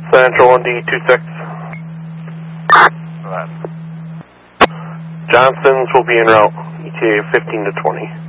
Central 1D26. Johnson's will be en route, ETA 15 to 20.